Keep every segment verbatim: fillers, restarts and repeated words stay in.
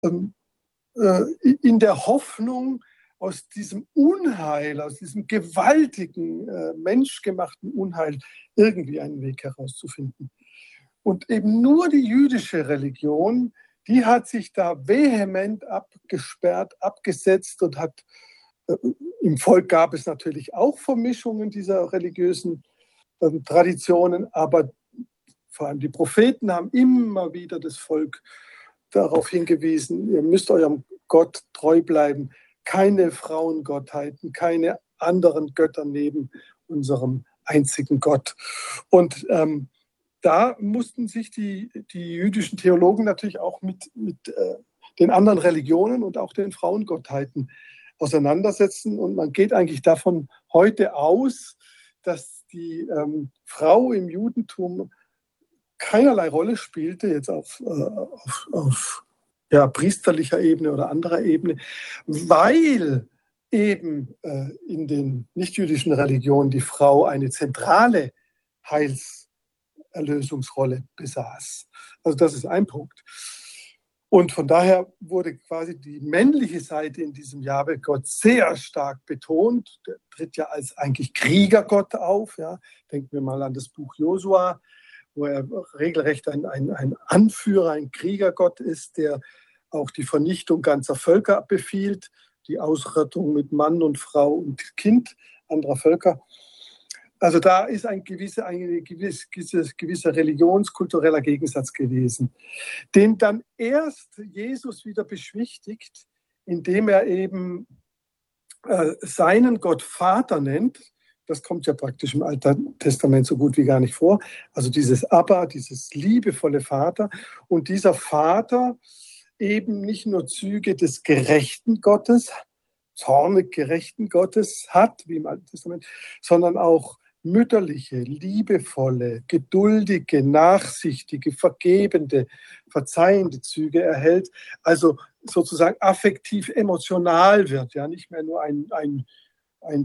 ähm, äh, in der Hoffnung, aus diesem Unheil, aus diesem gewaltigen, äh, menschgemachten Unheil irgendwie einen Weg herauszufinden. Und eben nur die jüdische Religion, die hat sich da vehement abgesperrt, abgesetzt und hat, äh, im Volk gab es natürlich auch Vermischungen dieser religiösen äh, Traditionen, aber vor allem die Propheten haben immer wieder das Volk darauf hingewiesen, ihr müsst eurem Gott treu bleiben. Keine Frauengottheiten, keine anderen Götter neben unserem einzigen Gott. Und ähm, da mussten sich die, die jüdischen Theologen natürlich auch mit, mit äh, den anderen Religionen und auch den Frauengottheiten auseinandersetzen. Und man geht eigentlich davon heute aus, dass die ähm, Frau im Judentum keinerlei Rolle spielte, jetzt auf, äh, auf, auf ja, priesterlicher Ebene oder anderer Ebene, weil eben äh, in den nichtjüdischen Religionen die Frau eine zentrale Heilserlösungsrolle besaß. Also das ist ein Punkt. Und von daher wurde quasi die männliche Seite in diesem Jahwe-Gott sehr stark betont. Der tritt ja als eigentlich Kriegergott auf. Ja. Denken wir mal an das Buch Josua, wo er regelrecht ein, ein, ein Anführer, ein Kriegergott ist, der auch die Vernichtung ganzer Völker befiehlt, die Ausrottung mit Mann und Frau und Kind anderer Völker. Also da ist ein gewisser, ein gewiss, gewisser religionskultureller Gegensatz gewesen, den dann erst Jesus wieder beschwichtigt, indem er eben äh, seinen Gott Vater nennt. Das kommt ja praktisch im Alten Testament so gut wie gar nicht vor. Also dieses Abba, dieses liebevolle Vater. Und dieser Vater eben nicht nur Züge des gerechten Gottes, zornig gerechten Gottes hat, wie im Alten Testament, sondern auch mütterliche, liebevolle, geduldige, nachsichtige, vergebende, verzeihende Züge erhält. Also sozusagen affektiv, emotional wird, ja, nicht mehr nur ein, ein, ein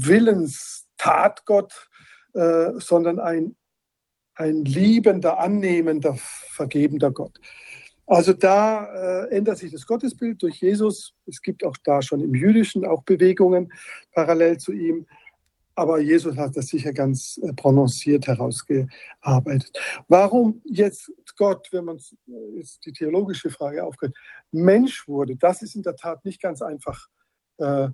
Willenstatgott, äh, sondern ein, ein liebender, annehmender, vergebender Gott. Also da äh, ändert sich das Gottesbild durch Jesus. Es gibt auch da schon im Jüdischen auch Bewegungen parallel zu ihm. Aber Jesus hat das sicher ganz äh, prononciert herausgearbeitet. Warum jetzt Gott, wenn man jetzt die theologische Frage aufgreift, Mensch wurde, das ist in der Tat nicht ganz einfach äh,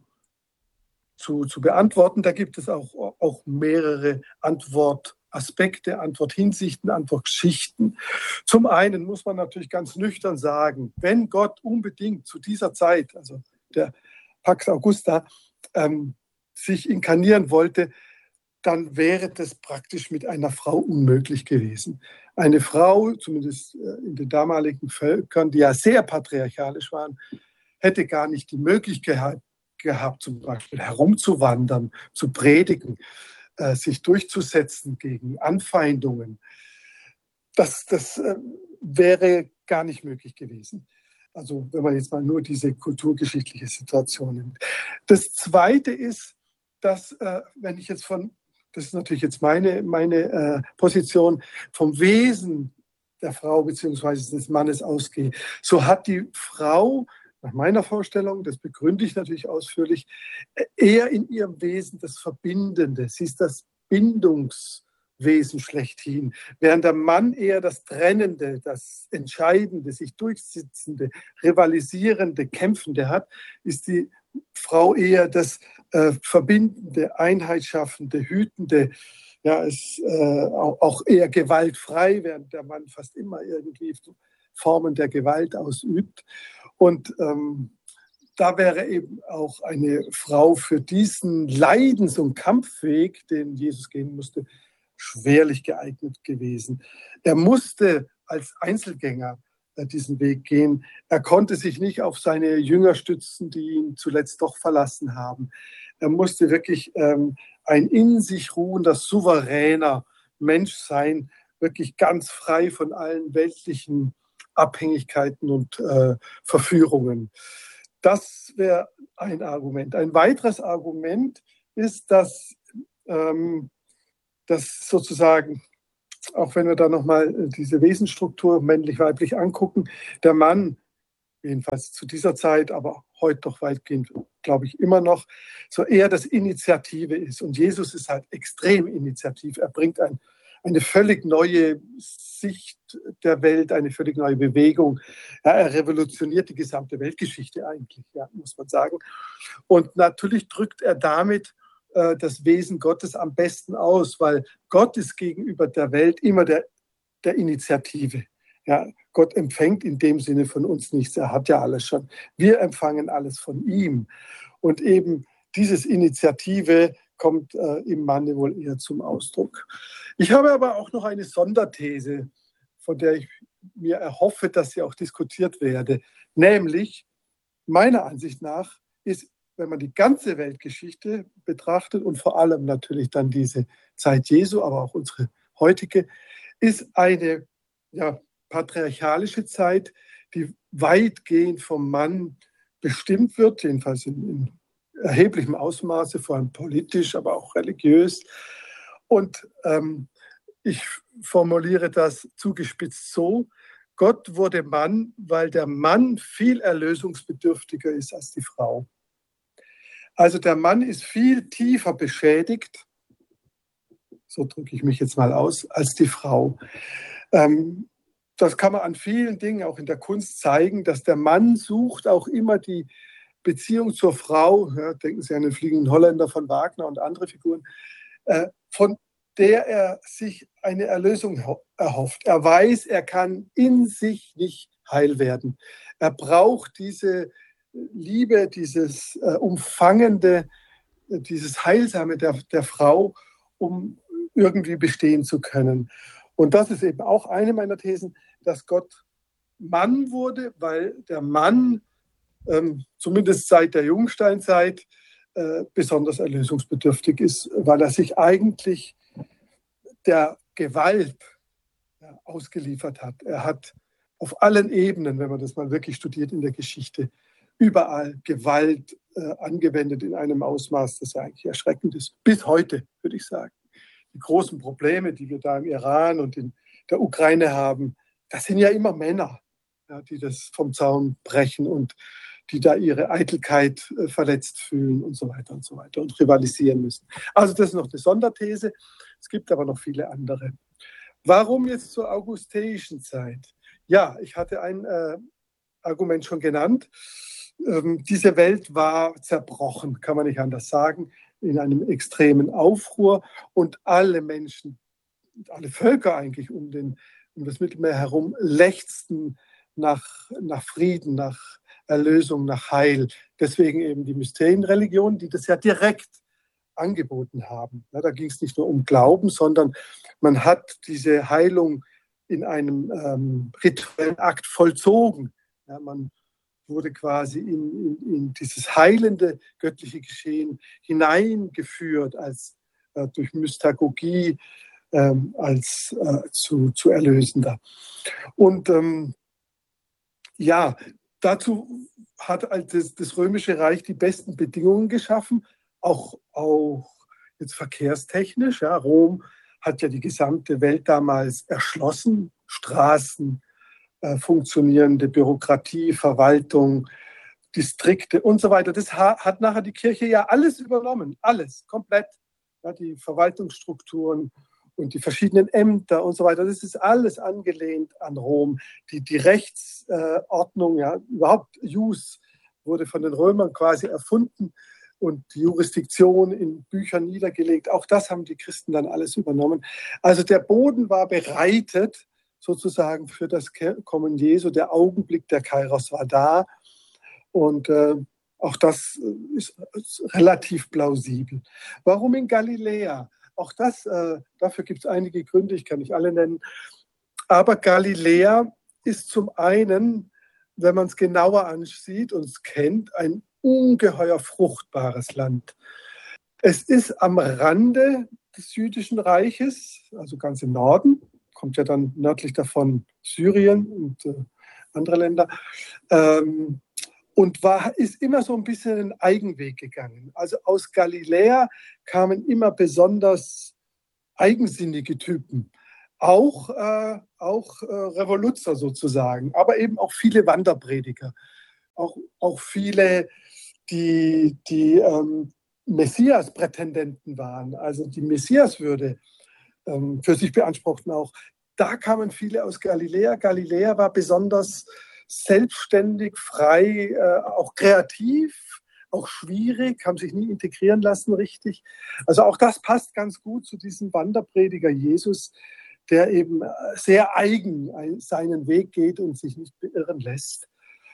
zu, zu beantworten. Da gibt es auch, auch mehrere Antwortaspekte, Antworthinsichten, Antwortgeschichten. Zum einen muss man natürlich ganz nüchtern sagen, wenn Gott unbedingt zu dieser Zeit, also der Pax Augusta, ähm, sich inkarnieren wollte, dann wäre das praktisch mit einer Frau unmöglich gewesen. Eine Frau, zumindest in den damaligen Völkern, die ja sehr patriarchalisch waren, hätte gar nicht die Möglichkeit gehabt, zum Beispiel herumzuwandern, zu predigen, äh, sich durchzusetzen gegen Anfeindungen. Das, das äh, wäre gar nicht möglich gewesen. Also wenn man jetzt mal nur diese kulturgeschichtliche Situation nimmt. Das Zweite ist, dass, äh, wenn ich jetzt von, das ist natürlich jetzt meine, meine äh, Position, vom Wesen der Frau bzw. des Mannes ausgehe, so hat die Frau nach meiner Vorstellung, das begründe ich natürlich ausführlich, eher in ihrem Wesen das Verbindende. Sie ist das Bindungswesen schlechthin, während der Mann eher das Trennende, das Entscheidende, sich durchsetzende, rivalisierende, kämpfende hat, ist die Frau eher das äh, Verbindende, Einheitsschaffende, Hütende, ja, ist äh, auch, auch eher gewaltfrei, während der Mann fast immer irgendwie Formen der Gewalt ausübt. Und ähm, da wäre eben auch eine Frau für diesen Leidens- und Kampfweg, den Jesus gehen musste, schwerlich geeignet gewesen. Er musste als Einzelgänger äh, diesen Weg gehen. Er konnte sich nicht auf seine Jünger stützen, die ihn zuletzt doch verlassen haben. Er musste wirklich ähm, ein in sich ruhender, souveräner Mensch sein, wirklich ganz frei von allen weltlichen Abhängigkeiten und äh, Verführungen. Das wäre ein Argument. Ein weiteres Argument ist, dass, ähm, dass sozusagen, auch wenn wir da nochmal diese Wesensstruktur männlich-weiblich angucken, der Mann jedenfalls zu dieser Zeit, aber heute doch weitgehend, glaube ich, immer noch, so eher das Initiative ist. Und Jesus ist halt extrem initiativ. Er bringt ein, eine völlig neue Sicht der Welt, eine völlig neue Bewegung. Ja, er revolutioniert die gesamte Weltgeschichte eigentlich, ja, muss man sagen. Und natürlich drückt er damit äh, das Wesen Gottes am besten aus, weil Gott ist gegenüber der Welt immer der, der Initiative. Ja, Gott empfängt in dem Sinne von uns nichts. Er hat ja alles schon. Wir empfangen alles von ihm. Und eben dieses Initiative kommt äh, im Manne wohl eher zum Ausdruck. Ich habe aber auch noch eine Sonderthese, von der ich mir erhoffe, dass sie auch diskutiert werde. Nämlich, meiner Ansicht nach, ist, wenn man die ganze Weltgeschichte betrachtet und vor allem natürlich dann diese Zeit Jesu, aber auch unsere heutige, ist eine, ja, patriarchalische Zeit, die weitgehend vom Mann bestimmt wird, jedenfalls in, in erheblichem Ausmaße, vor allem politisch, aber auch religiös. Und ähm, ich formuliere das zugespitzt so: Gott wurde Mann, weil der Mann viel erlösungsbedürftiger ist als die Frau. Also der Mann ist viel tiefer beschädigt, so drücke ich mich jetzt mal aus, als die Frau. Ähm, Das kann man an vielen Dingen auch in der Kunst zeigen, dass der Mann sucht auch immer die Beziehung zur Frau, ja, denken Sie an den Fliegenden Holländer von Wagner und andere Figuren, äh, von der er sich eine Erlösung erhofft. Er weiß, er kann in sich nicht heil werden. Er braucht diese Liebe, dieses äh, Umfangende, dieses Heilsame der, der Frau, um irgendwie bestehen zu können. Und das ist eben auch eine meiner Thesen, dass Gott Mann wurde, weil der Mann, ähm, zumindest seit der Jungsteinzeit, äh, besonders erlösungsbedürftig ist, weil er sich eigentlich der Gewalt ja, ausgeliefert hat. Er hat auf allen Ebenen, wenn man das mal wirklich studiert in der Geschichte, überall Gewalt äh, angewendet in einem Ausmaß, das ja eigentlich erschreckend ist. Bis heute, würde ich sagen. Die großen Probleme, die wir da im Iran und in der Ukraine haben, das sind ja immer Männer, ja, die das vom Zaun brechen und die da ihre Eitelkeit äh, verletzt fühlen und so weiter und so weiter und rivalisieren müssen. Also das ist noch eine Sonderthese. Es gibt aber noch viele andere. Warum jetzt zur augusteischen Zeit? Ja, ich hatte ein äh, Argument schon genannt. Ähm, diese Welt war zerbrochen, kann man nicht anders sagen, in einem extremen Aufruhr, und alle Menschen, alle Völker eigentlich um, den, um das Mittelmeer herum lechzten nach, nach Frieden, nach Erlösung, nach Heil. Deswegen eben die Mysterienreligionen, die das ja direkt angeboten haben. Ja, da ging es nicht nur um Glauben, sondern man hat diese Heilung in einem ähm, rituellen Akt vollzogen. Ja, man wurde quasi in, in, in dieses heilende göttliche Geschehen hineingeführt als äh, durch Mystagogie ähm, als äh, zu, zu Erlösender. Und ähm, ja, dazu hat das, das Römische Reich die besten Bedingungen geschaffen, auch, auch jetzt verkehrstechnisch. Ja. Rom hat ja die gesamte Welt damals erschlossen, Straßen, äh, funktionierende Bürokratie, Verwaltung, Distrikte und so weiter. Das ha- hat nachher die Kirche ja alles übernommen, alles, komplett. Ja, die Verwaltungsstrukturen und die verschiedenen Ämter und so weiter, das ist alles angelehnt an Rom. Die, die Rechtsordnung, äh, ja, überhaupt Jus wurde von den Römern quasi erfunden und die Jurisdiktion in Büchern niedergelegt. Auch das haben die Christen dann alles übernommen. Also der Boden war bereitet sozusagen für das Kommen Jesu. Der Augenblick der Kairos war da. Und äh, auch das ist, ist relativ plausibel. Warum in Galiläa? Auch das, äh, dafür gibt es einige Gründe, ich kann nicht alle nennen. Aber Galiläa ist zum einen, wenn man es genauer ansieht und es kennt, ein ungeheuer fruchtbares Land. Es ist am Rande des jüdischen Reiches, also ganz im Norden, kommt ja dann nördlich davon Syrien und äh, andere Länder, ähm, und war, ist immer so ein bisschen einen Eigenweg gegangen. Also aus Galiläa kamen immer besonders eigensinnige Typen, auch, äh, auch äh, Revoluzer sozusagen, aber eben auch viele Wanderprediger. auch, auch viele, die, die ähm, Messias-Prätendenten waren, also die Messiaswürde ähm, für sich beanspruchten auch. Da kamen viele aus Galiläa. Galiläa war besonders selbstständig, frei, äh, auch kreativ, auch schwierig, haben sich nie integrieren lassen richtig. Also auch das passt ganz gut zu diesem Wanderprediger Jesus, der eben sehr eigen seinen Weg geht und sich nicht beirren lässt.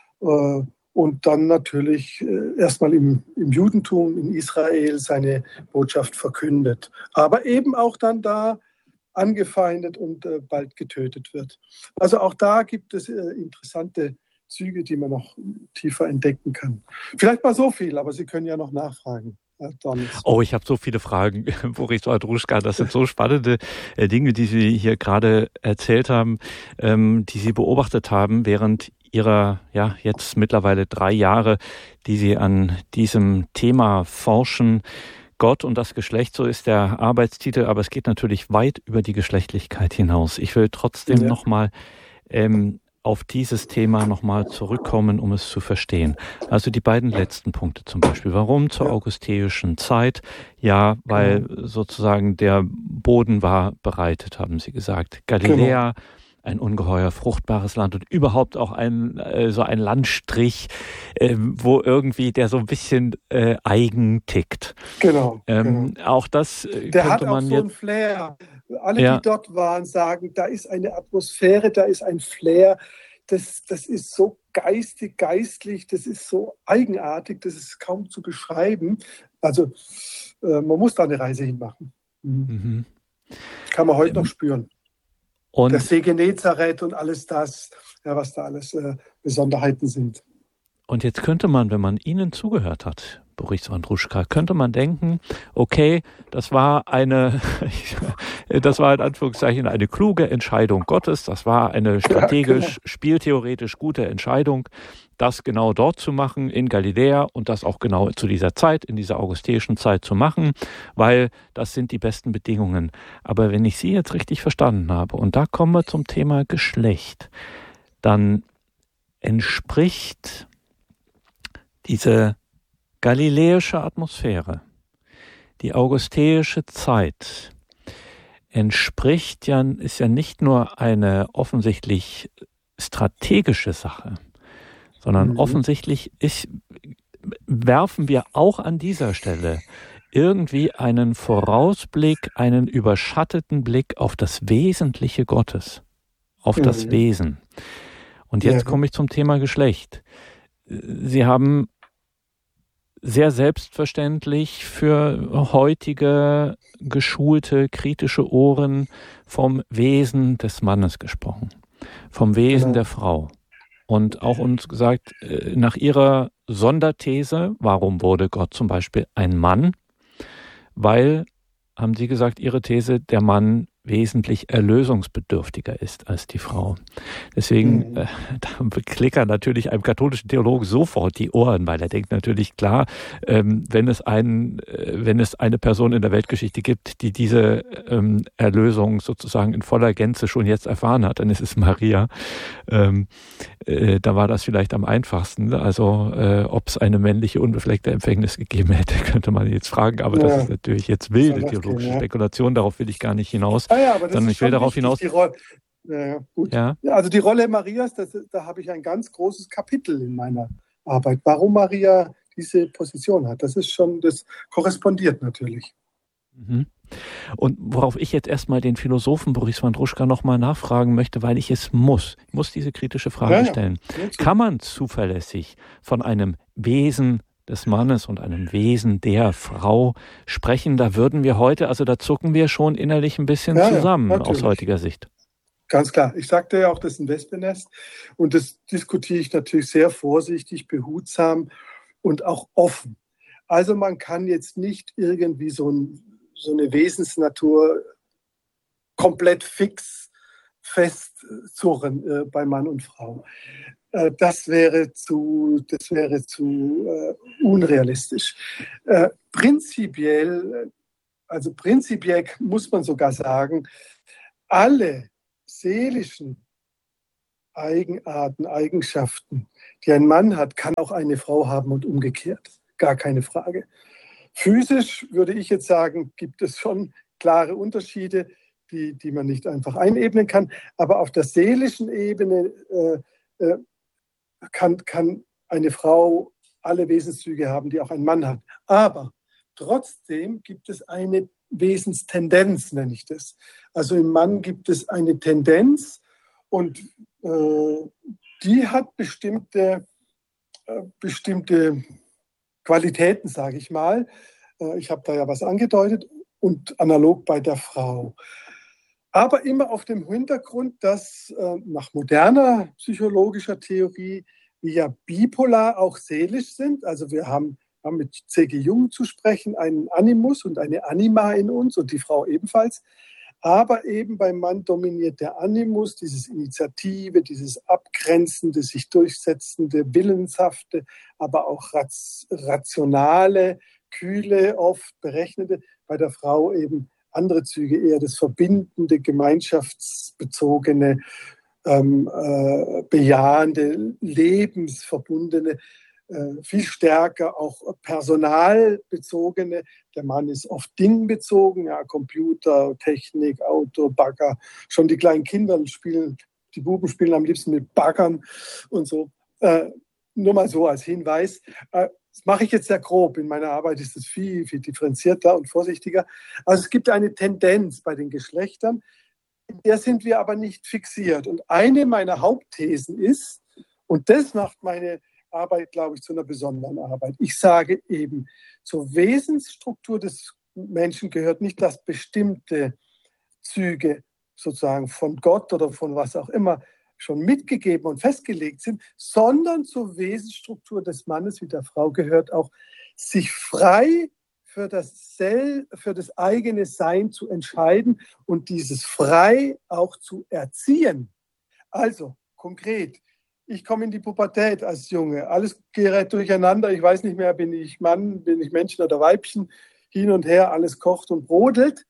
Und dann natürlich erstmal im, im Judentum, in Israel, seine Botschaft verkündet. Aber eben auch dann da angefeindet und bald getötet wird. Also auch da gibt es interessante Züge, die man noch tiefer entdecken kann. Vielleicht mal so viel, aber Sie können ja noch nachfragen. Oh, ich habe so viele Fragen, Boris Andruschka. Das sind so spannende äh, Dinge, die Sie hier gerade erzählt haben, ähm, die Sie beobachtet haben während Ihrer, ja, jetzt mittlerweile drei Jahre, die Sie an diesem Thema forschen. Gott und das Geschlecht, so ist der Arbeitstitel, aber es geht natürlich weit über die Geschlechtlichkeit hinaus. Ich will trotzdem ja. nochmal ähm, auf dieses Thema nochmal zurückkommen, um es zu verstehen. Also die beiden letzten Punkte zum Beispiel. Warum zur augusteischen Zeit? Ja, weil genau. sozusagen der Boden war bereitet, haben Sie gesagt. Galiläa, genau. ein ungeheuer fruchtbares Land und überhaupt auch ein äh, so ein Landstrich, äh, wo irgendwie der so ein bisschen äh, eigen tickt. Genau. Ähm, genau. Auch das äh, der könnte hat auch man so jetzt ein Flair. Alle, ja. die dort waren, sagen, da ist eine Atmosphäre, da ist ein Flair. Das, das ist so geistig, geistlich, das ist so eigenartig, das ist kaum zu beschreiben. Also äh, man muss da eine Reise hinmachen. Mhm. Mhm. Kann man heute ähm, noch spüren. Und der See Genezareth und alles das, ja, was da alles äh, Besonderheiten sind. Und jetzt könnte man, wenn man Ihnen zugehört hat, Boris Andruschka, könnte man denken, okay, das war eine, das war in Anführungszeichen eine kluge Entscheidung Gottes, das war eine strategisch, ja, genau. spieltheoretisch gute Entscheidung, das genau dort zu machen, in Galiläa und das auch genau zu dieser Zeit, in dieser augusteischen Zeit zu machen, weil das sind die besten Bedingungen. Aber wenn ich Sie jetzt richtig verstanden habe, und da kommen wir zum Thema Geschlecht, dann entspricht diese galiläische Atmosphäre, die augusteische Zeit, entspricht ja, ist ja nicht nur eine offensichtlich strategische Sache, sondern mhm. offensichtlich ist, werfen wir auch an dieser Stelle irgendwie einen Vorausblick, einen überschatteten Blick auf das Wesentliche Gottes, auf mhm. das Wesen. Und jetzt ja. komme ich zum Thema Geschlecht. Sie haben sehr selbstverständlich für heutige, geschulte, kritische Ohren vom Wesen des Mannes gesprochen, vom Wesen genau. der Frau. Und auch uns gesagt, nach Ihrer Sonderthese, warum wurde Gott zum Beispiel ein Mann? Weil, haben Sie gesagt, Ihre These, der Mann wesentlich erlösungsbedürftiger ist als die Frau. Deswegen mhm. äh, da klickern natürlich einem katholischen Theologen sofort die Ohren, weil er denkt natürlich, klar, ähm, wenn es einen, äh, wenn es eine Person in der Weltgeschichte gibt, die diese ähm, Erlösung sozusagen in voller Gänze schon jetzt erfahren hat, dann ist es Maria. Ähm, äh, da war das vielleicht am einfachsten. Also äh, ob es eine männliche unbefleckte Empfängnis gegeben hätte, könnte man jetzt fragen. Aber ja. das ist natürlich jetzt wilde theologische gehen, ja. Spekulation. Darauf will ich gar nicht hinaus. Ah ja, aber das sondern ist ich will darauf hinaus. Die Rolle, ja, gut. Ja. Ja, also die Rolle Marias, das, da habe ich ein ganz großes Kapitel in meiner Arbeit. Warum Maria diese Position hat, das ist schon, das korrespondiert natürlich. Mhm. Und worauf ich jetzt erstmal den Philosophen Boris Andruschka nochmal nachfragen möchte, weil ich es muss, ich muss diese kritische Frage ja, ja. stellen. Kann man zuverlässig von einem Wesen des Mannes und einem Wesen der Frau sprechen? Da würden wir heute, also da zucken wir schon innerlich ein bisschen ja, zusammen ja, aus heutiger Sicht. Ganz klar. Ich sagte ja auch, das ist ein Wespennest und das diskutiere ich natürlich sehr vorsichtig, behutsam und auch offen. Also man kann jetzt nicht irgendwie so, ein, so eine Wesensnatur komplett fix festzurren äh, bei Mann und Frau. Äh, das wäre zu, das wäre zu äh, unrealistisch. Äh, prinzipiell, also prinzipiell muss man sogar sagen, alle seelischen Eigenarten, Eigenschaften, die ein Mann hat, kann auch eine Frau haben und umgekehrt. Gar keine Frage. Physisch würde ich jetzt sagen, gibt es schon klare Unterschiede, die, die man nicht einfach einebnen kann. Aber auf der seelischen Ebene äh, äh, kann, kann eine Frau alle Wesenszüge haben, die auch ein Mann hat. Aber trotzdem gibt es eine Wesenstendenz, nenne ich das. Also im Mann gibt es eine Tendenz und äh, die hat bestimmte, äh, bestimmte Qualitäten, sage ich mal. Äh, ich habe da ja was angedeutet und analog bei der Frau. Aber immer auf dem Hintergrund, dass äh, nach moderner psychologischer Theorie wir ja bipolar auch seelisch sind. Also wir haben, haben mit C G. Jung zu sprechen, einen Animus und eine Anima in uns und die Frau ebenfalls. Aber eben beim Mann dominiert der Animus, dieses Initiative, dieses abgrenzende, sich durchsetzende, willenshafte, aber auch rationale, kühle, oft berechnende. Bei der Frau eben andere Züge, eher das verbindende, gemeinschaftsbezogene, ähm, äh, bejahende, lebensverbundene, äh, viel stärker auch personalbezogene. Der Mann ist oft dingbezogen, ja, Computer, Technik, Auto, Bagger. Schon die kleinen Kinder spielen, die Buben spielen am liebsten mit Baggern und so. Äh, nur mal so als Hinweis. Äh, Das mache ich jetzt sehr grob. In meiner Arbeit ist es viel, viel differenzierter und vorsichtiger. Also es gibt eine Tendenz bei den Geschlechtern, in der sind wir aber nicht fixiert. Und eine meiner Hauptthesen ist, und das macht meine Arbeit, glaube ich, zu einer besonderen Arbeit. Ich sage eben, zur Wesensstruktur des Menschen gehört nicht, dass bestimmte Züge sozusagen von Gott oder von was auch immer schon mitgegeben und festgelegt sind, sondern zur Wesensstruktur des Mannes wie der Frau gehört auch, sich frei für das, Sel- für das eigene Sein zu entscheiden und dieses frei auch zu erziehen. Also konkret, ich komme in die Pubertät als Junge, alles gerät durcheinander, ich weiß nicht mehr, bin ich Mann, bin ich Männchen oder Weibchen, hin und her, alles kocht und brodelt.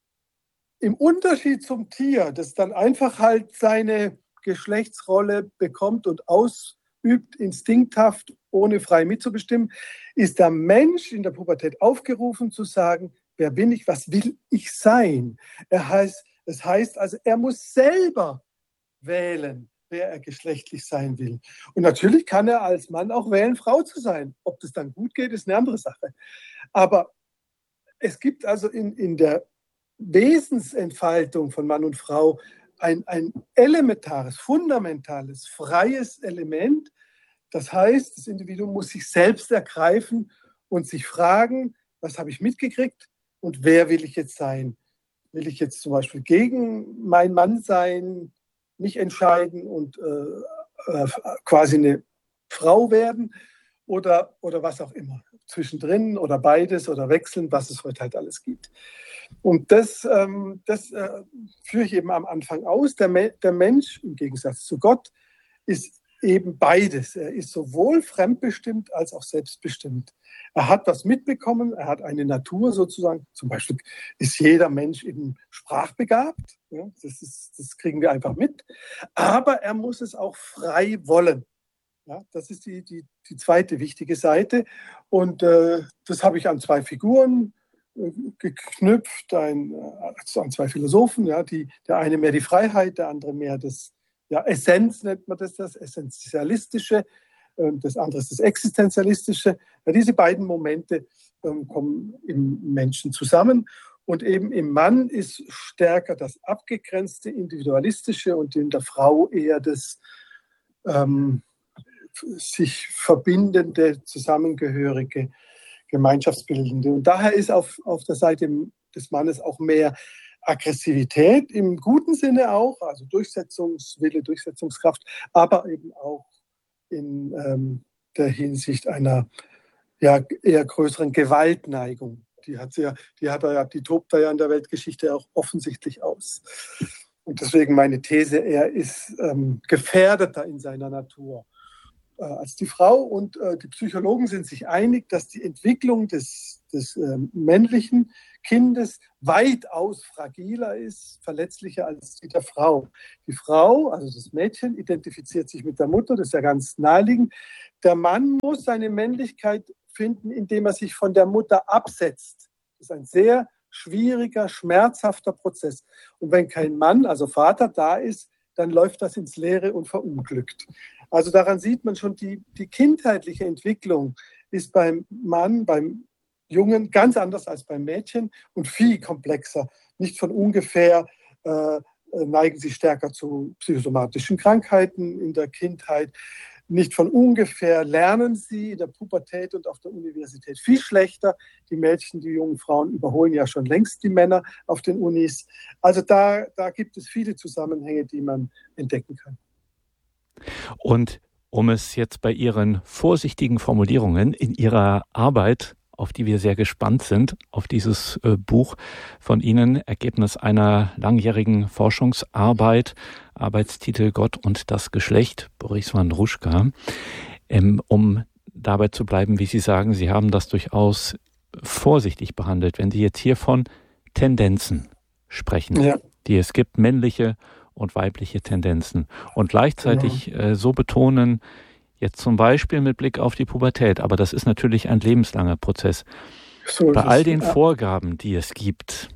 Im Unterschied zum Tier, das dann einfach halt seine Geschlechtsrolle bekommt und ausübt, instinkthaft, ohne frei mitzubestimmen, ist der Mensch in der Pubertät aufgerufen zu sagen, wer bin ich, was will ich sein? Er heißt, das heißt also, er muss selber wählen, wer er geschlechtlich sein will. Und natürlich kann er als Mann auch wählen, Frau zu sein. Ob das dann gut geht, ist eine andere Sache. Aber es gibt also in, in der Wesensentfaltung von Mann und Frau ein, ein elementares, fundamentales, freies Element. Das heißt, das Individuum muss sich selbst ergreifen und sich fragen, was habe ich mitgekriegt und wer will ich jetzt sein? Will ich jetzt zum Beispiel gegen meinen Mann sein, mich entscheiden und äh, äh, quasi eine Frau werden oder, oder was auch immer? Zwischendrin oder beides oder wechseln, was es heute halt alles gibt. Und das, ähm, das äh, führe ich eben am Anfang aus. Der, Me- der Mensch, im Gegensatz zu Gott, ist eben beides. Er ist sowohl fremdbestimmt als auch selbstbestimmt. Er hat was mitbekommen, er hat eine Natur sozusagen. Zum Beispiel ist jeder Mensch eben sprachbegabt. Ja, das, ist, das kriegen wir einfach mit. Aber er muss es auch frei wollen. Ja, das ist die, die, die zweite wichtige Seite. Und äh, das habe ich an zwei Figuren äh, geknüpft, ein, äh, an zwei Philosophen. Ja, die, der eine mehr die Freiheit, der andere mehr das, ja, Essenz nennt man das, das Essentialistische. Äh, das andere ist das Existenzialistische. Ja, diese beiden Momente äh, kommen im Menschen zusammen. Und eben im Mann ist stärker das abgegrenzte, individualistische und in der Frau eher das ähm, sich verbindende, zusammengehörige, gemeinschaftsbildende. Und daher ist auf, auf der Seite des Mannes auch mehr Aggressivität, im guten Sinne auch, also Durchsetzungswille, Durchsetzungskraft, aber eben auch in ähm, der Hinsicht einer ja, eher größeren Gewaltneigung. Die hat, ja, die, hat er ja, die tobt er ja in der Weltgeschichte auch offensichtlich aus. Und deswegen meine These, er ist ähm, gefährdeter in seiner Natur. äh, als die Frau. Und äh, die Psychologen sind sich einig, dass die Entwicklung des, des äh, männlichen Kindes weitaus fragiler ist, verletzlicher als die der Frau. Die Frau, also das Mädchen, identifiziert sich mit der Mutter, das ist ja ganz naheliegend. Der Mann muss seine Männlichkeit finden, indem er sich von der Mutter absetzt. Das ist ein sehr schwieriger, schmerzhafter Prozess. Und wenn kein Mann, also Vater, da ist, dann läuft das ins Leere und verunglückt. Also daran sieht man schon, die, die kindheitliche Entwicklung ist beim Mann, beim Jungen ganz anders als beim Mädchen und viel komplexer. Nicht von ungefähr äh, neigen sie stärker zu psychosomatischen Krankheiten in der Kindheit. Nicht von ungefähr lernen sie in der Pubertät und auf der Universität viel schlechter. Die Mädchen, die jungen Frauen überholen ja schon längst die Männer auf den Unis. Also da, da gibt es viele Zusammenhänge, die man entdecken kann. Und um es jetzt bei Ihren vorsichtigen Formulierungen in Ihrer Arbeit, auf die wir sehr gespannt sind, auf dieses äh, Buch von Ihnen, Ergebnis einer langjährigen Forschungsarbeit, Arbeitstitel Gott und das Geschlecht, Boris Wandruschka, ähm, um dabei zu bleiben, wie Sie sagen, Sie haben das durchaus vorsichtig behandelt. Wenn Sie jetzt hier von Tendenzen sprechen, ja, die es gibt, männliche und weibliche Tendenzen, und gleichzeitig äh, so betonen, jetzt zum Beispiel mit Blick auf die Pubertät, aber das ist natürlich ein lebenslanger Prozess. So Bei all den ja. Vorgaben, die es gibt,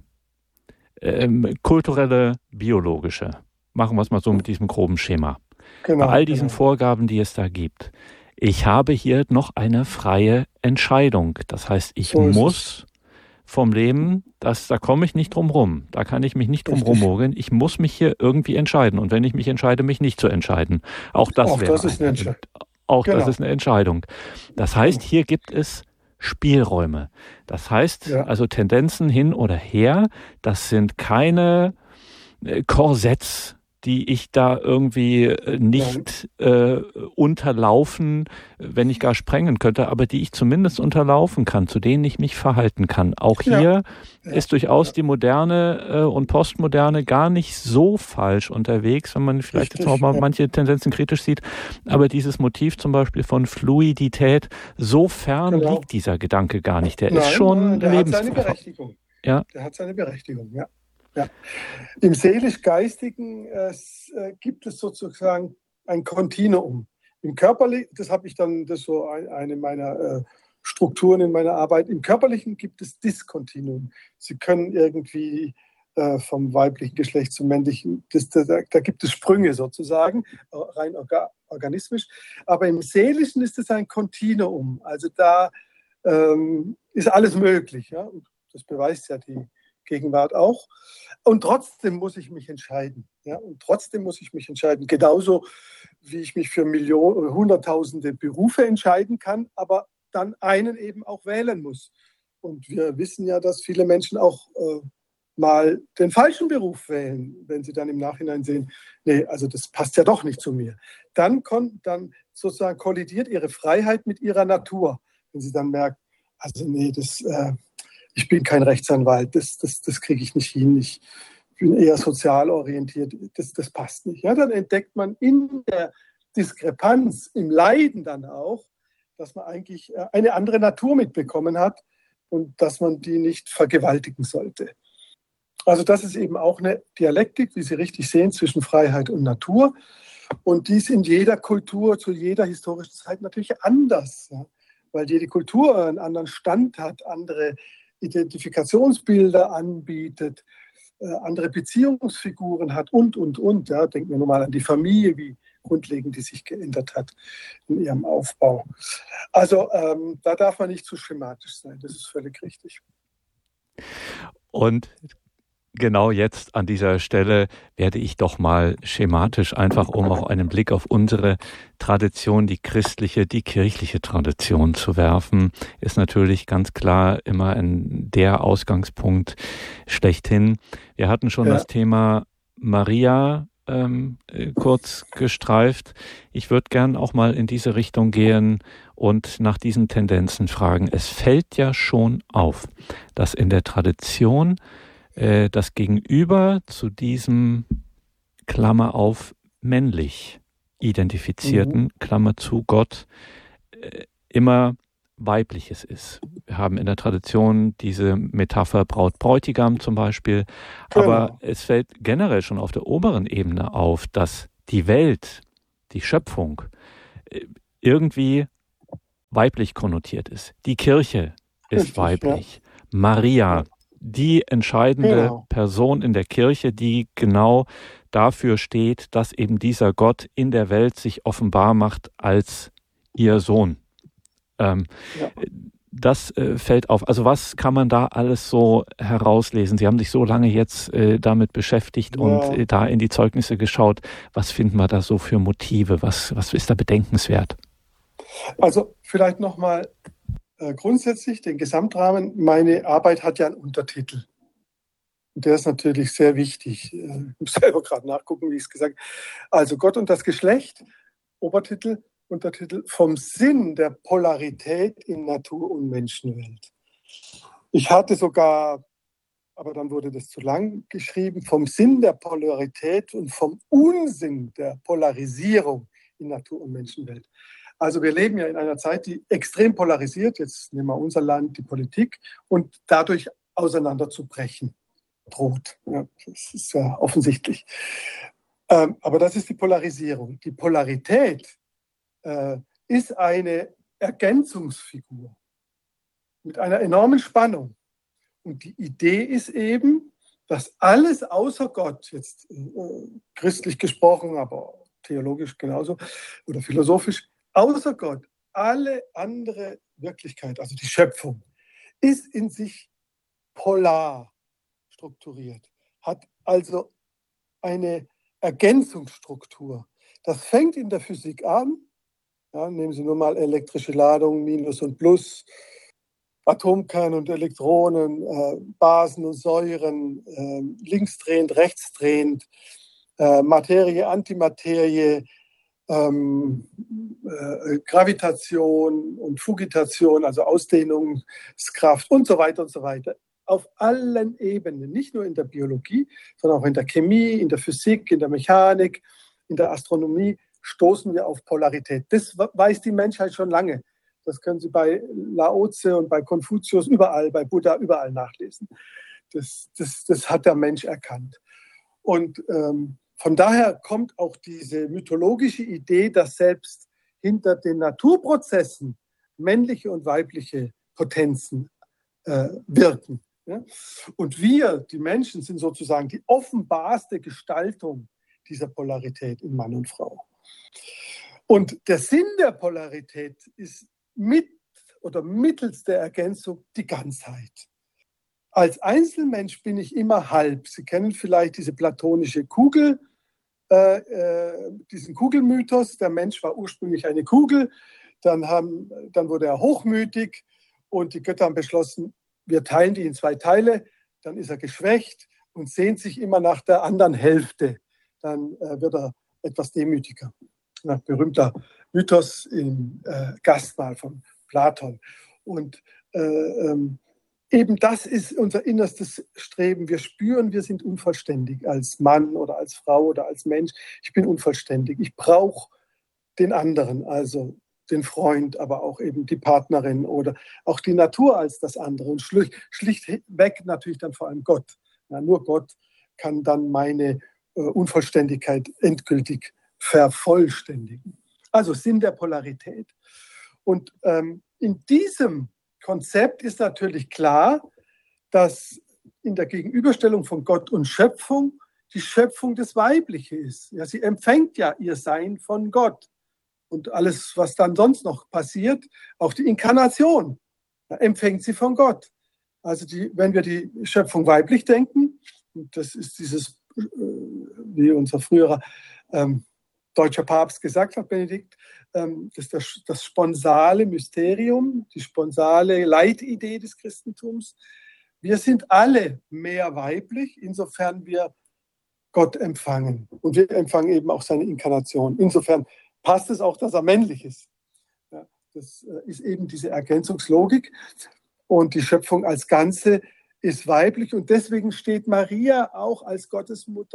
ähm, kulturelle, biologische, machen wir es mal so mit diesem groben Schema. Genau, Bei all diesen genau. Vorgaben, die es da gibt, ich habe hier noch eine freie Entscheidung. Das heißt, ich so muss vom Leben, das, da komme ich nicht drum rum. Da kann ich mich nicht drum rummogeln. Ich muss mich hier irgendwie entscheiden. Und wenn ich mich entscheide, mich nicht zu entscheiden. Auch das auch wäre das ist eine Entscheidung. Auch genau. das ist eine Entscheidung. Das heißt, hier gibt es Spielräume. Das heißt, ja. also Tendenzen hin oder her, das sind keine äh, Korsetts, die ich da irgendwie nicht äh, unterlaufen, wenn ich gar sprengen könnte, aber die ich zumindest unterlaufen kann, zu denen ich mich verhalten kann. Auch hier ja. Ja. ist durchaus ja. die Moderne äh, und Postmoderne gar nicht so falsch unterwegs, wenn man vielleicht Richtig, jetzt auch mal ja. manche Tendenzen kritisch sieht. Aber dieses Motiv zum Beispiel von Fluidität, so fern genau. liegt dieser Gedanke gar nicht. Der nein, ist schon der lebens- hat seine Berechtigung. Ja. Der hat seine Berechtigung, ja. Ja. Im seelisch-geistigen äh, gibt es sozusagen ein Kontinuum. Im körperlichen, das habe ich dann, das ist so ein, eine meiner äh, Strukturen in meiner Arbeit. Im körperlichen gibt es Diskontinuum. Sie können irgendwie äh, vom weiblichen Geschlecht zum männlichen, das, da, da gibt es Sprünge sozusagen, rein orga, organismisch. Aber im seelischen ist es ein Kontinuum. Also da ähm, ist alles möglich. Ja? Das beweist ja die Gegenwart auch. Und trotzdem muss ich mich entscheiden. Ja? Und trotzdem muss ich mich entscheiden. Genauso wie ich mich für Millionen, hunderttausende Berufe entscheiden kann, aber dann einen eben auch wählen muss. Und wir wissen ja, dass viele Menschen auch äh, mal den falschen Beruf wählen, wenn sie dann im Nachhinein sehen, nee, also das passt ja doch nicht zu mir. Dann, kon, dann sozusagen kollidiert ihre Freiheit mit ihrer Natur. Wenn sie dann merken, also nee, das... Äh, Ich bin kein Rechtsanwalt, das, das, das kriege ich nicht hin. Ich bin eher sozial orientiert, das, das passt nicht. Ja, dann entdeckt man in der Diskrepanz, im Leiden dann auch, dass man eigentlich eine andere Natur mitbekommen hat und dass man die nicht vergewaltigen sollte. Also das ist eben auch eine Dialektik, wie Sie richtig sehen, zwischen Freiheit und Natur. Und dies in jeder Kultur, zu jeder historischen Zeit natürlich anders, ja, weil jede Kultur einen anderen Stand hat, andere Identifikationsbilder anbietet, äh, andere Beziehungsfiguren hat und, und, und. Ja. Denken wir nur mal an die Familie, wie grundlegend die sich geändert hat in ihrem Aufbau. Also ähm, da darf man nicht zu schematisch sein, das ist völlig richtig. Und genau jetzt an dieser Stelle werde ich doch mal schematisch, einfach um auch einen Blick auf unsere Tradition, die christliche, die kirchliche Tradition zu werfen, ist natürlich ganz klar immer ein, der Ausgangspunkt schlechthin. Wir hatten schon ja. das Thema Maria ähm, kurz gestreift. Ich würde gern auch mal in diese Richtung gehen und nach diesen Tendenzen fragen. Es fällt ja schon auf, dass in der Tradition das Gegenüber zu diesem, Klammer auf, männlich identifizierten, mhm. Klammer zu, Gott, äh, immer Weibliches ist. Wir haben in der Tradition diese Metapher Braut-Bräutigam zum Beispiel, genau. Aber es fällt generell schon auf der oberen Ebene auf, dass die Welt, die Schöpfung, irgendwie weiblich konnotiert ist. Die Kirche ist Richtig, weiblich. Ja. Maria, die entscheidende genau. Person in der Kirche, die genau dafür steht, dass eben dieser Gott in der Welt sich offenbar macht als ihr Sohn. Ähm, ja. Das äh, fällt auf. Also was kann man da alles so herauslesen? Sie haben sich so lange jetzt äh, damit beschäftigt ja. und äh, da in die Zeugnisse geschaut. Was finden wir da so für Motive? Was, was ist da bedenkenswert? Also vielleicht nochmal äh, grundsätzlich den Gesamtrahmen. Meine Arbeit hat ja einen Untertitel. Und der ist natürlich sehr wichtig. Ich muss selber gerade nachgucken, wie ich es gesagt habe. Also Gott und das Geschlecht, Obertitel, Untertitel, vom Sinn der Polarität in Natur- und Menschenwelt. Ich hatte sogar, aber dann wurde das zu lang geschrieben, vom Sinn der Polarität und vom Unsinn der Polarisierung in Natur- und Menschenwelt. Also wir leben ja in einer Zeit, die extrem polarisiert, jetzt nehmen wir unser Land, die Politik, und dadurch auseinanderzubrechen droht. Ja, das ist ja offensichtlich. Ähm, aber das ist die Polarisierung. Die Polarität äh, ist eine Ergänzungsfigur mit einer enormen Spannung. Und die Idee ist eben, dass alles außer Gott, jetzt äh, christlich gesprochen, aber theologisch genauso oder philosophisch, außer Gott, alle andere Wirklichkeit, also die Schöpfung, ist in sich polar strukturiert, hat also eine Ergänzungsstruktur. Das fängt in der Physik an. Ja, nehmen Sie nur mal elektrische Ladung, Minus und Plus, Atomkerne und Elektronen, äh, Basen und Säuren, äh, linksdrehend, rechtsdrehend, äh, Materie, Antimaterie, ähm, äh, Gravitation und Fugitation, also Ausdehnungskraft und so weiter und so weiter. Auf allen Ebenen, nicht nur in der Biologie, sondern auch in der Chemie, in der Physik, in der Mechanik, in der Astronomie stoßen wir auf Polarität. Das weiß die Menschheit schon lange. Das können Sie bei Lao Tse und bei Konfuzius überall, bei Buddha überall nachlesen. Das, das, das hat der Mensch erkannt. Und ähm, von daher kommt auch diese mythologische Idee, dass selbst hinter den Naturprozessen männliche und weibliche Potenzen äh, wirken. Ja? Und wir, die Menschen, sind sozusagen die offenbarste Gestaltung dieser Polarität in Mann und Frau. Und der Sinn der Polarität ist mit oder mittels der Ergänzung die Ganzheit. Als Einzelmensch bin ich immer halb. Sie kennen vielleicht diese platonische Kugel, äh, äh, diesen Kugelmythos. Der Mensch war ursprünglich eine Kugel, dann, haben, dann wurde er hochmütig und die Götter haben beschlossen, wir teilen die in zwei Teile, dann ist er geschwächt und sehnt sich immer nach der anderen Hälfte. Dann äh, wird er etwas demütiger. Ja, berühmter Mythos im äh, Gastmahl von Platon. Und äh, ähm, eben das ist unser innerstes Streben. Wir spüren, wir sind unvollständig als Mann oder als Frau oder als Mensch. Ich bin unvollständig. Ich brauche den anderen, also den Freund, aber auch eben die Partnerin oder auch die Natur als das andere. Und schlicht, schlichtweg natürlich dann vor allem Gott. Ja, nur Gott kann dann meine äh, Unvollständigkeit endgültig vervollständigen. Also Sinn der Polarität. Und ähm, in diesem Konzept ist natürlich klar, dass in der Gegenüberstellung von Gott und Schöpfung die Schöpfung das Weibliche ist. Ja, sie empfängt ja ihr Sein von Gott. Und alles, was dann sonst noch passiert, auch die Inkarnation, ja, empfängt sie von Gott. Also die, wenn wir die Schöpfung weiblich denken, und das ist dieses, äh, wie unser früherer ähm, deutscher Papst gesagt hat, Benedikt, ähm, das ist das, das sponsale Mysterium, die sponsale Leitidee des Christentums. Wir sind alle mehr weiblich, insofern wir Gott empfangen. Und wir empfangen eben auch seine Inkarnation. Insofern passt es auch, dass er männlich ist. Ja, das ist eben diese Ergänzungslogik. Und die Schöpfung als Ganze ist weiblich. Und deswegen steht Maria auch als Gottesmutter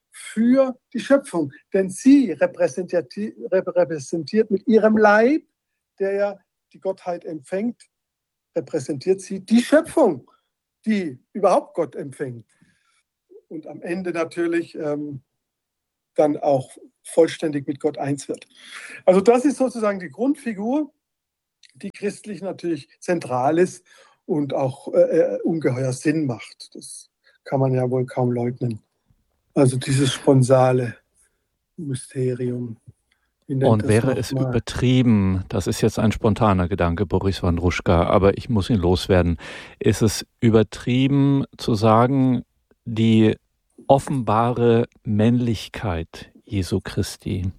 für die Schöpfung. Denn sie repräsentiert, repräsentiert mit ihrem Leib, der ja die Gottheit empfängt, repräsentiert sie die Schöpfung, die überhaupt Gott empfängt. Und am Ende natürlich ähm, dann auch vollständig mit Gott eins wird. Also das ist sozusagen die Grundfigur, die christlich natürlich zentral ist und auch äh, ungeheuer Sinn macht. Das kann man ja wohl kaum leugnen. Also dieses sponsale Mysterium. Und wäre es mal? übertrieben, das ist jetzt ein spontaner Gedanke, Boris Wandruschka, aber ich muss ihn loswerden, ist es übertrieben zu sagen, die offenbare Männlichkeit Jesu Christi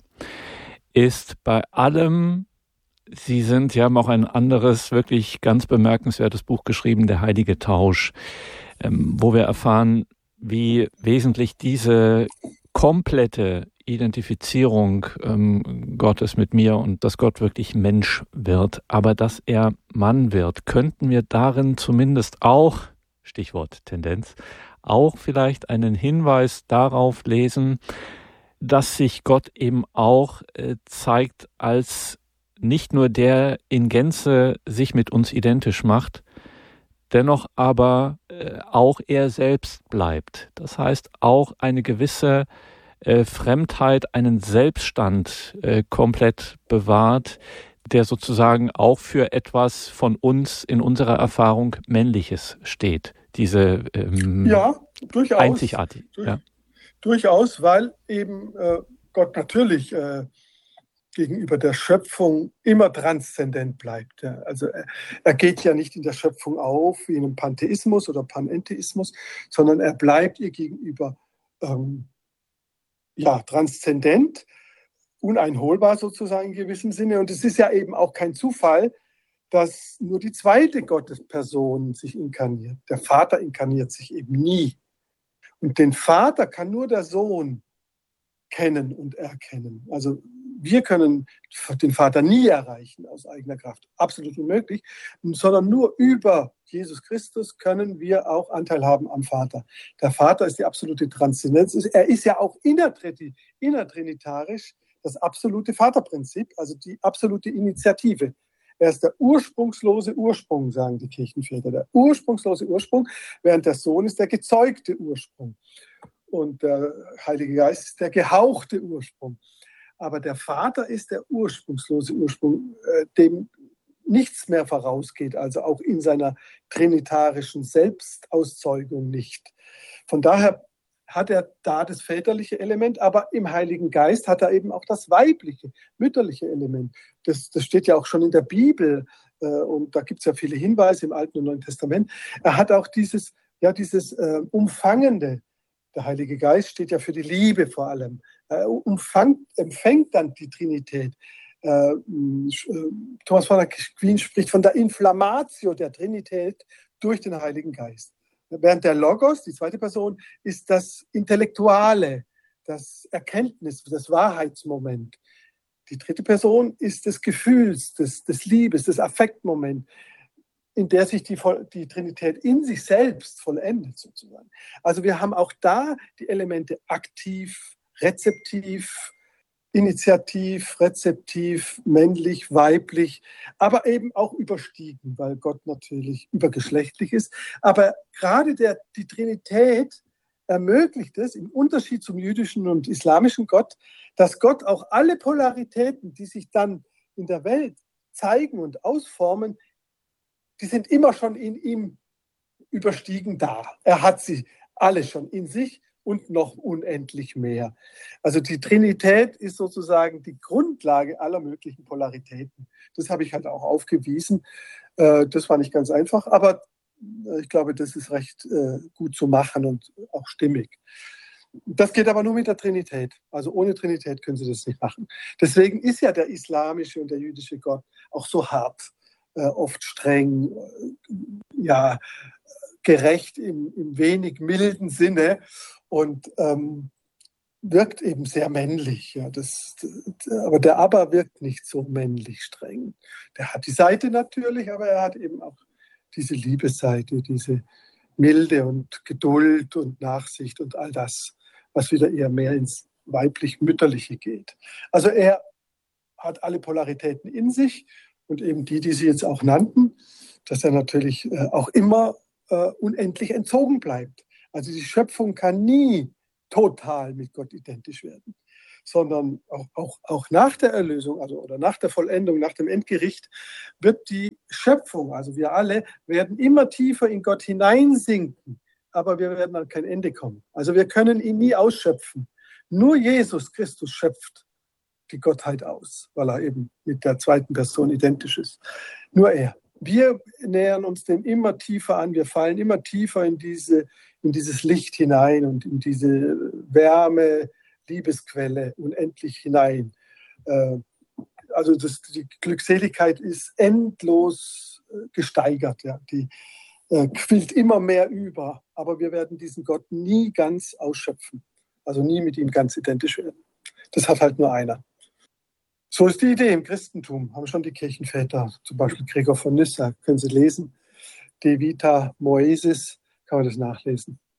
ist bei allem, Sie sind, Sie haben auch ein anderes, wirklich ganz bemerkenswertes Buch geschrieben, Der heilige Tausch, ähm, wo wir erfahren, wie wesentlich diese komplette Identifizierung ähm, Gottes mit mir und dass Gott wirklich Mensch wird, aber dass er Mann wird, könnten wir darin zumindest auch, Stichwort Tendenz, auch vielleicht einen Hinweis darauf lesen, dass sich Gott eben auch äh, zeigt als nicht nur der in Gänze sich mit uns identisch macht, dennoch aber äh, auch er selbst bleibt. Das heißt, auch eine gewisse äh, Fremdheit, einen Selbststand äh, komplett bewahrt, der sozusagen auch für etwas von uns in unserer Erfahrung Männliches steht. Diese ähm, ja, durchaus, einzigartig. Durch, ja. Durchaus, weil eben äh, Gott natürlich äh, gegenüber der Schöpfung immer transzendent bleibt. Ja. Also er, er geht ja nicht in der Schöpfung auf wie in einem Pantheismus oder Panentheismus, sondern er bleibt ihr gegenüber ähm, ja, transzendent, uneinholbar sozusagen in gewissem Sinne. Und es ist ja eben auch kein Zufall, dass nur die zweite Gottesperson sich inkarniert. Der Vater inkarniert sich eben nie. Und den Vater kann nur der Sohn kennen und erkennen. Also wir können den Vater nie erreichen aus eigener Kraft, absolut unmöglich, sondern nur über Jesus Christus können wir auch Anteil haben am Vater. Der Vater ist die absolute Transzendenz. Er ist ja auch innertrinitarisch das absolute Vaterprinzip, also die absolute Initiative. Er ist der ursprungslose Ursprung, sagen die Kirchenväter. Der ursprungslose Ursprung, während der Sohn ist der gezeugte Ursprung. Und der Heilige Geist ist der gehauchte Ursprung. Aber der Vater ist der ursprungslose Ursprung, dem nichts mehr vorausgeht, also auch in seiner trinitarischen Selbstauszeugung nicht. Von daher hat er da das väterliche Element, aber im Heiligen Geist hat er eben auch das weibliche, mütterliche Element. Das, das steht ja auch schon in der Bibel und da gibt es ja viele Hinweise im Alten und Neuen Testament. Er hat auch dieses, ja, dieses äh, Umfangende. Der Heilige Geist steht ja für die Liebe vor allem. Er umfängt, empfängt dann die Trinität. Äh, Thomas von Aquin spricht von der Inflammatio der Trinität durch den Heiligen Geist. Während der Logos, die zweite Person, ist das Intellektuale, das Erkenntnis, das Wahrheitsmoment. Die dritte Person ist des Gefühls, des, des Liebes, das Affektmoment, in der sich die, die Trinität in sich selbst vollendet sozusagen. Also wir haben auch da die Elemente aktiv, rezeptiv, initiativ, rezeptiv, männlich, weiblich, aber eben auch überstiegen, weil Gott natürlich übergeschlechtlich ist. Aber gerade der, die Trinität ermöglicht es, im Unterschied zum jüdischen und islamischen Gott, dass Gott auch alle Polaritäten, die sich dann in der Welt zeigen und ausformen, die sind immer schon in ihm überstiegen da. Er hat sie alle schon in sich und noch unendlich mehr. Also die Trinität ist sozusagen die Grundlage aller möglichen Polaritäten. Das habe ich halt auch aufgewiesen. Das war nicht ganz einfach, aber ich glaube, das ist recht gut zu machen und auch stimmig. Das geht aber nur mit der Trinität. Also ohne Trinität können Sie das nicht machen. Deswegen ist ja der islamische und der jüdische Gott auch so hart. Äh, oft streng, äh, ja, gerecht im, im wenig milden Sinne und ähm, wirkt eben sehr männlich. Ja, das, das, aber der Abba wirkt nicht so männlich streng. Der hat die Seite natürlich, aber er hat eben auch diese Liebesseite, diese Milde und Geduld und Nachsicht und all das, was wieder eher mehr ins weiblich-mütterliche geht. Also er hat alle Polaritäten in sich und eben die, die Sie jetzt auch nannten, dass er natürlich äh, auch immer äh, unendlich entzogen bleibt. Also die Schöpfung kann nie total mit Gott identisch werden, sondern auch, auch, auch nach der Erlösung, also oder nach der Vollendung, nach dem Endgericht, wird die Schöpfung, also wir alle, werden immer tiefer in Gott hineinsinken, aber wir werden an kein Ende kommen. Also wir können ihn nie ausschöpfen. Nur Jesus Christus schöpft die Gottheit aus, weil er eben mit der zweiten Person identisch ist. Nur er. Wir nähern uns dem immer tiefer an, wir fallen immer tiefer in, diese, in dieses Licht hinein und in diese Wärme, Liebesquelle unendlich hinein. Also das, die Glückseligkeit ist endlos gesteigert, ja. Die quillt immer mehr über, aber wir werden diesen Gott nie ganz ausschöpfen, also nie mit ihm ganz identisch werden. Das hat halt nur einer. So ist die Idee im Christentum, haben schon die Kirchenväter, zum Beispiel Gregor von Nyssa, können Sie lesen, De Vita Moesis, kann man das nachlesen.